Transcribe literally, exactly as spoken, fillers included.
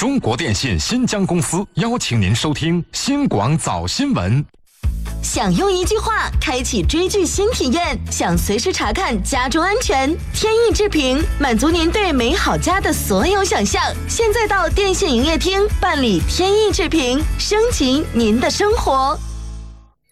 中国电信新疆公司邀请您收听新广早新闻。 想用一句话开启追剧新体验，想随时查看家中安全，天意之平满足您对美好家的所有想象。现在到电信营业厅办理天意之平，升级您的生活。